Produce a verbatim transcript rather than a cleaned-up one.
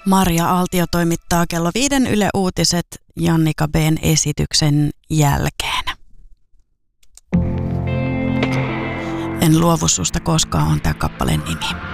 Marja Aaltio toimittaa kello viiden Yle Uutiset Jannika B:n esityksen jälkeen. En luovu susta koskaan on tää kappaleen nimi.